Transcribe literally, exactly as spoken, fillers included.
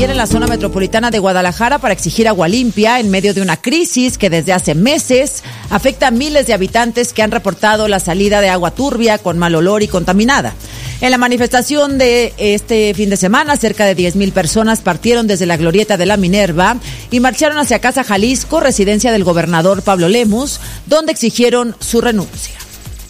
ayer en la zona metropolitana de Guadalajara para exigir agua limpia en medio de una crisis que desde hace meses afecta a miles de habitantes que han reportado la salida de agua turbia con mal olor y contaminada. En la manifestación de este fin de semana, cerca de diez mil personas partieron desde la glorieta de la Minerva y marcharon hacia Casa Jalisco, residencia del gobernador Pablo Lemus, donde exigieron su renuncia.